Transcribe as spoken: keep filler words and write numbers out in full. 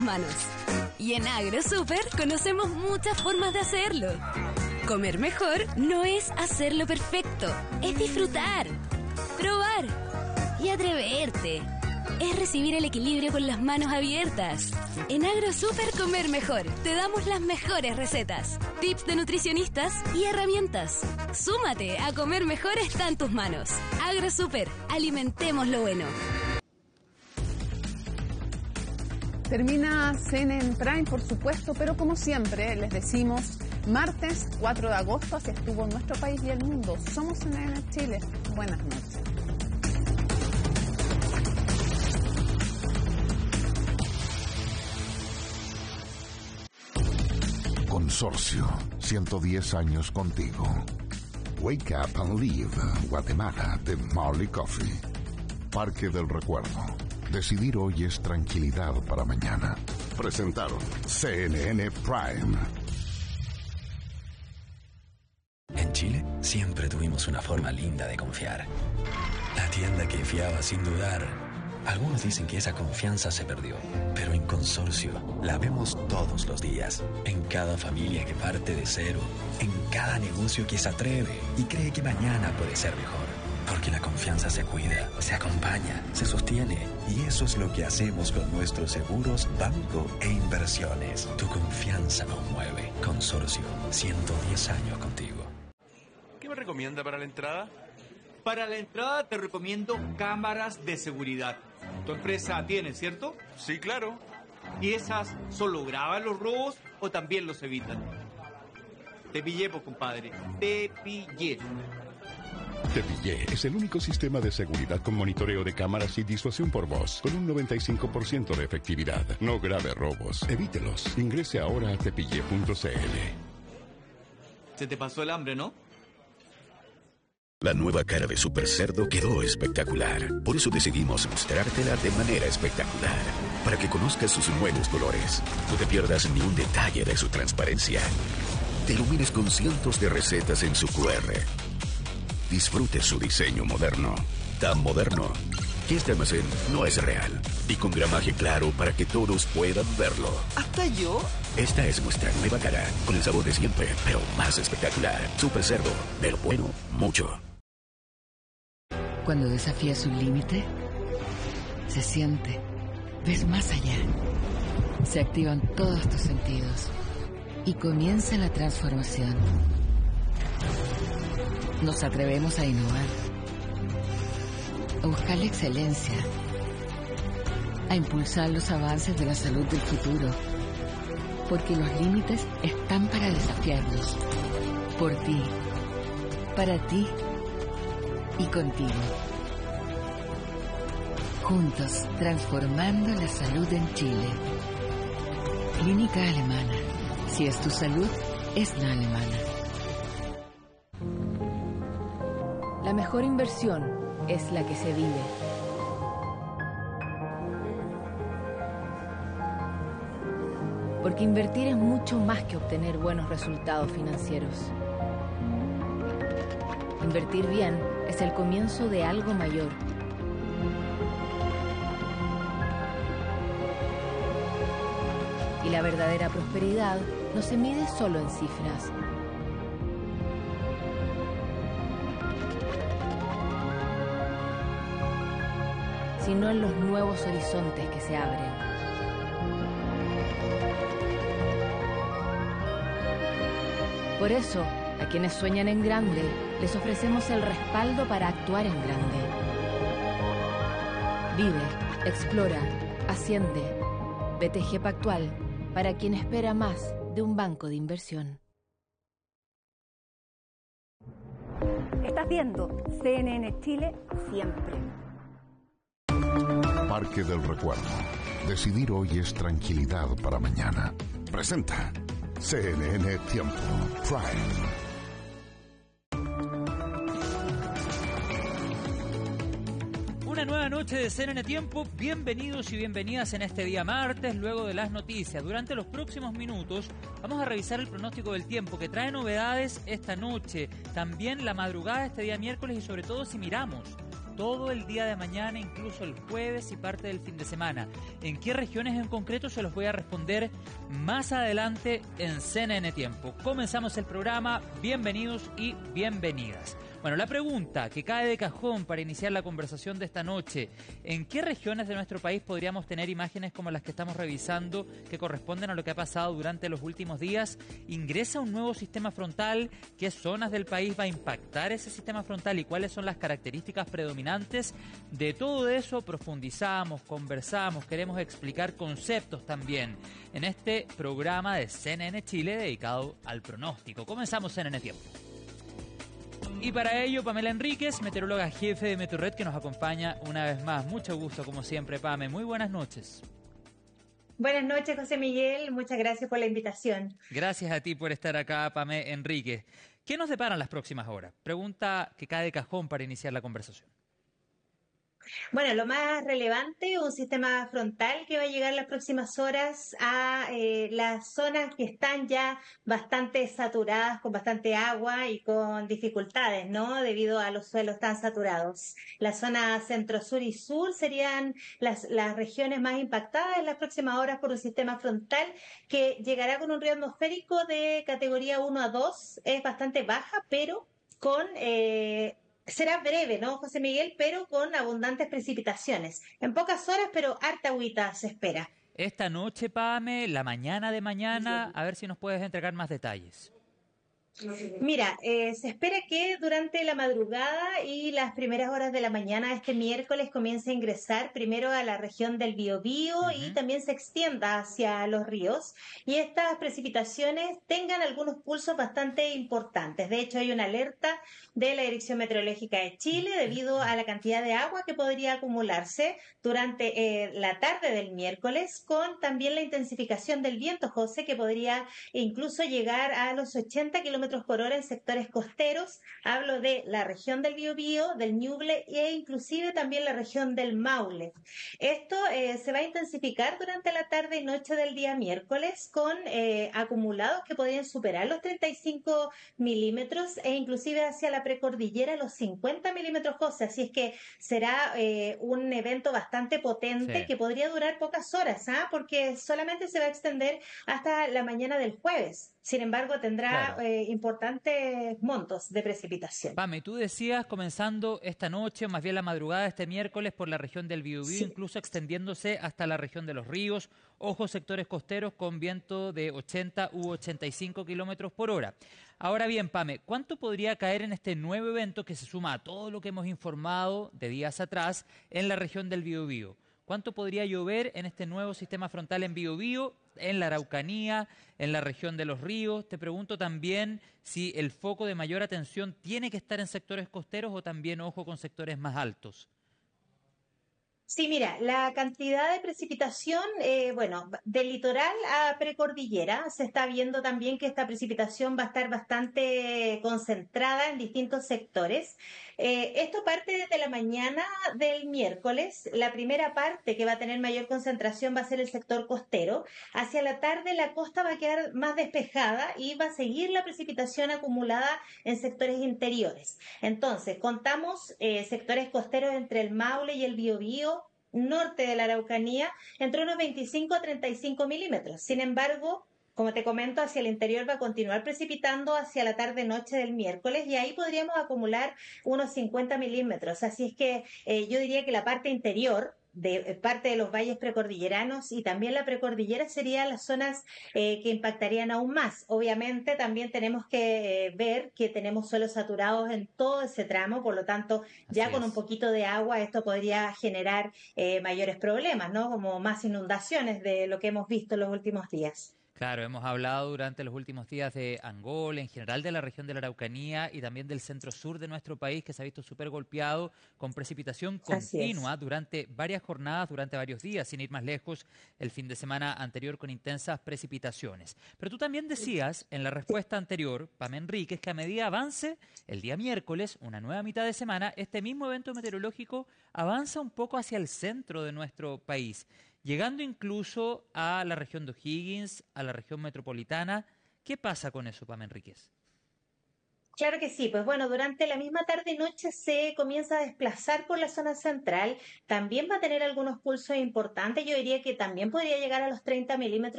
manos. Y en AgroSuper conocemos muchas formas de hacerlo. Comer mejor no es hacerlo perfecto, es disfrutar, probar y atreverte. Es recibir el equilibrio con las manos abiertas. En AgroSuper Comer Mejor te damos las mejores recetas, tips de nutricionistas y herramientas. Súmate a Comer Mejor está en tus manos. AgroSuper, alimentemos lo bueno. Termina C N N Prime, por supuesto, pero como siempre les decimos, martes cuatro de agosto, así estuvo nuestro país y el mundo. Somos C N N Chile. Buenas noches. Consorcio, ciento diez años contigo. Wake Up and Live, Guatemala, de Marley Coffee. Parque del Recuerdo. Decidir hoy es tranquilidad para mañana. Presentaron C N N Prime. En Chile siempre tuvimos una forma linda de confiar. La tienda que fiaba sin dudar. Algunos dicen que esa confianza se perdió, pero en Consorcio la vemos todos los días. En cada familia que parte de cero, en cada negocio que se atreve y cree que mañana puede ser mejor. Porque la confianza se cuida, se acompaña, se sostiene. Y eso es lo que hacemos con nuestros seguros, banco e inversiones. Tu confianza nos mueve. Consorcio, ciento diez años contigo. ¿Qué me recomienda para la entrada? Para la entrada te recomiendo cámaras de seguridad. Tu empresa tiene, ¿cierto? Sí, claro. ¿Y esas solo graban los robos o también los evitan? Te pillé, pues, compadre. Te pillé. Te Pillé es el único sistema de seguridad con monitoreo de cámaras y disuasión por voz, con un noventa y cinco por ciento de efectividad. No grave robos, evítelos. Ingrese ahora a tepillé punto c l. Se te pasó el hambre, ¿no? La nueva cara de Super Cerdo quedó espectacular. Por eso decidimos mostrártela de manera espectacular. Para que conozcas sus nuevos colores. No te pierdas ni un detalle de su transparencia. Te ilumines con cientos de recetas en su cu erre. Disfrute su diseño moderno. Tan moderno que este almacén no es real. Y con gramaje claro para que todos puedan verlo. ¿Hasta yo? Esta es nuestra nueva cara. Con el sabor de siempre, pero más espectacular. Super Cerdo. De lo bueno, mucho. Cuando desafías un límite, se siente, ves más allá, se activan todos tus sentidos y comienza la transformación. Nos atrevemos a innovar, a buscar la excelencia, a impulsar los avances de la salud del futuro, porque los límites están para desafiarlos, por ti, para ti y contigo. Juntos, transformando la salud en Chile. Clínica Alemana. Si es tu salud, es la alemana. La mejor inversión es la que se vive. Porque invertir es mucho más que obtener buenos resultados financieros. Invertir bien es el comienzo de algo mayor. Y la verdadera prosperidad no se mide solo en cifras. Sino en los nuevos horizontes que se abren. Por eso, a quienes sueñan en grande, les ofrecemos el respaldo para actuar en grande. Vive, explora, asciende. B T G Pactual, para quien espera más de un banco de inversión. Estás viendo C N N Chile siempre. Parque del Recuerdo. Decidir hoy es tranquilidad para mañana. Presenta C N N Tiempo Prime. Una nueva noche de C N N Tiempo, bienvenidos y bienvenidas en este día martes, luego de las noticias. Durante los próximos minutos vamos a revisar el pronóstico del tiempo que trae novedades esta noche, también la madrugada de este día miércoles y sobre todo si miramos todo el día de mañana, incluso el jueves y parte del fin de semana. ¿En qué regiones en concreto? Se los voy a responder más adelante en C N N Tiempo. Comenzamos el programa. Bienvenidos y bienvenidas. Bueno, la pregunta que cae de cajón para iniciar la conversación de esta noche: ¿en qué regiones de nuestro país podríamos tener imágenes como las que estamos revisando que corresponden a lo que ha pasado durante los últimos días? ¿Ingresa un nuevo sistema frontal? ¿Qué zonas del país va a impactar ese sistema frontal y cuáles son las características predominantes? De todo eso profundizamos, conversamos, queremos explicar conceptos también en este programa de C N N Chile dedicado al pronóstico. Comenzamos C N N Tiempo. Y para ello, Pamela Enríquez, meteoróloga jefe de Meteorred, que nos acompaña una vez más. Mucho gusto, como siempre, Pame. Muy buenas noches. Buenas noches, José Miguel. Muchas gracias por la invitación. Gracias a ti por estar acá, Pame Enríquez. ¿Qué nos deparan las próximas horas? Pregunta que cae de cajón para iniciar la conversación. Bueno, lo más relevante, un sistema frontal que va a llegar las próximas horas a eh, las zonas que están ya bastante saturadas, con bastante agua y con dificultades, ¿no? Debido a los suelos tan saturados. La zona centro, sur y sur serían las, las regiones más impactadas en las próximas horas por un sistema frontal que llegará con un río atmosférico de categoría uno a dos. Es bastante baja, pero con... Eh, Será breve, ¿no, José Miguel? Pero con abundantes precipitaciones. En pocas horas, pero harta agüita se espera. Esta noche, Pame, la mañana de mañana, a ver si nos puedes entregar más detalles. Mira, eh, se espera que durante la madrugada y las primeras horas de la mañana este miércoles comience a ingresar primero a la región del Biobío uh-huh. y también se extienda hacia los ríos, y estas precipitaciones tengan algunos pulsos bastante importantes. De hecho, hay una alerta de la Dirección Meteorológica de Chile debido a la cantidad de agua que podría acumularse durante eh, la tarde del miércoles, con también la intensificación del viento, José, que podría incluso llegar a los ochenta kilómetros por hora en sectores costeros. Hablo de la región del Biobío, del Ñuble e inclusive también la región del Maule. Esto eh, se va a intensificar durante la tarde y noche del día miércoles con eh, acumulados que podrían superar los treinta y cinco milímetros e inclusive hacia la precordillera los cincuenta milímetros, José. Así es que será eh, un evento bastante potente sí. que podría durar pocas horas, ¿ah? porque solamente se va a extender hasta la mañana del jueves. Sin embargo, tendrá claro. eh, importantes montos de precipitación. Pame, tú decías comenzando esta noche, o más bien la madrugada de este miércoles, por la región del Biobío, sí. incluso extendiéndose hasta la región de los ríos. Ojo, sectores costeros con viento de ochenta u ochenta y cinco kilómetros por hora. Ahora bien, Pame, ¿cuánto podría caer en este nuevo evento que se suma a todo lo que hemos informado de días atrás en la región del Biobío? ¿Cuánto podría llover en este nuevo sistema frontal en Biobío, en la Araucanía, en la región de los ríos? Te pregunto también si el foco de mayor atención tiene que estar en sectores costeros o también, ojo, con sectores más altos. Sí, mira, la cantidad de precipitación, eh, bueno, del litoral a precordillera, se está viendo también que esta precipitación va a estar bastante concentrada en distintos sectores. Eh, esto parte desde la mañana del miércoles. La primera parte que va a tener mayor concentración va a ser el sector costero. Hacia la tarde la costa va a quedar más despejada y va a seguir la precipitación acumulada en sectores interiores. Entonces, contamos eh, sectores costeros entre el Maule y el Biobío, norte de la Araucanía, entre unos veinticinco a treinta y cinco milímetros. Sin embargo, como te comento, hacia el interior va a continuar precipitando hacia la tarde-noche del miércoles y ahí podríamos acumular unos cincuenta milímetros. Así es que eh, yo diría que la parte interior, de parte de los valles precordilleranos y también la precordillera serían las zonas eh, que impactarían aún más. Obviamente también tenemos que eh, ver que tenemos suelos saturados en todo ese tramo, por lo tanto ya Así con es. un poquito de agua esto podría generar eh, mayores problemas, ¿no? Como más inundaciones de lo que hemos visto en los últimos días. Claro, hemos hablado durante los últimos días de Angola, en general de la región de la Araucanía y también del centro-sur de nuestro país, que se ha visto súper golpeado con precipitación continua durante varias jornadas, durante varios días, sin ir más lejos, el fin de semana anterior con intensas precipitaciones. Pero tú también decías en la respuesta anterior, Pame Enríquez, que a medida avance el día miércoles, una nueva mitad de semana, este mismo evento meteorológico avanza un poco hacia el centro de nuestro país, llegando incluso a la región de O'Higgins, a la región metropolitana. ¿Qué pasa con eso, Pame Enríquez? Claro que sí, pues bueno, durante la misma tarde y noche se comienza a desplazar por la zona central, también va a tener algunos pulsos importantes, yo diría que también podría llegar a los treinta milímetros